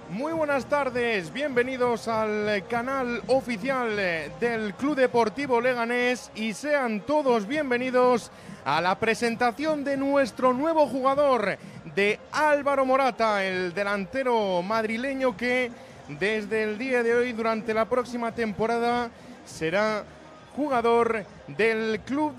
Muy buenas tardes, bienvenidos al canal oficial del Club Deportivo Leganés y sean todos bienvenidos a la presentación de nuestro nuevo jugador, de Álvaro Morata, el delantero madrileño que desde el día de hoy, durante la próxima temporada, será jugador del Club